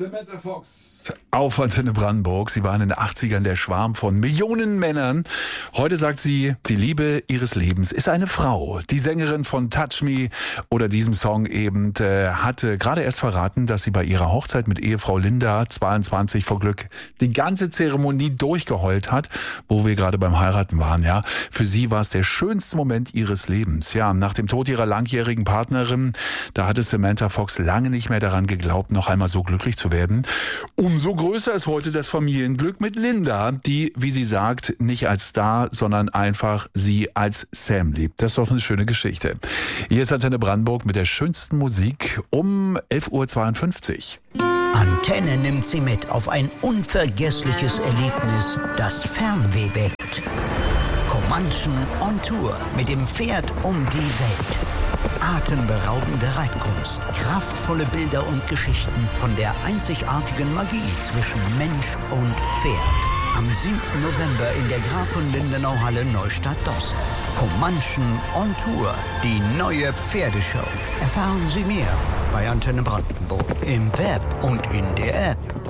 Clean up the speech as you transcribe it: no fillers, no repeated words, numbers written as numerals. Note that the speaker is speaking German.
Samantha Fox. Auf Antenne Brandenburg. Sie waren in den 80ern der Schwarm von Millionen Männern. Heute sagt sie, die Liebe ihres Lebens ist eine Frau. Die Sängerin von Touch Me oder diesem Song eben hatte gerade erst verraten, dass sie bei ihrer Hochzeit mit Ehefrau Linda, 22 vor Glück, die ganze Zeremonie durchgeheult hat, wo wir gerade beim Heiraten waren. Ja, für sie war es der schönste Moment ihres Lebens. Ja, nach dem Tod ihrer langjährigen Partnerin, da hatte Samantha Fox lange nicht mehr daran geglaubt, noch einmal so glücklich zu werden. Umso größer ist heute das Familienglück mit Linda, die, wie sie sagt, nicht als Star, sondern einfach sie als Sam liebt. Das ist doch eine schöne Geschichte. Hier ist Antenne Brandenburg mit der schönsten Musik um 11.52 Uhr. Antenne nimmt Sie mit auf ein unvergessliches Erlebnis, das Fernweh weckt. Comanchen on Tour mit dem Pferd um die Welt. Atemberaubende Reitkunst, kraftvolle Bilder und Geschichten von der einzigartigen Magie zwischen Mensch und Pferd. Am 7. November in der Graf von Lindenau-Halle Neustadt-Dosse. Comanchen on Tour, die neue Pferdeshow. Erfahren Sie mehr bei Antenne Brandenburg im Web und in der App.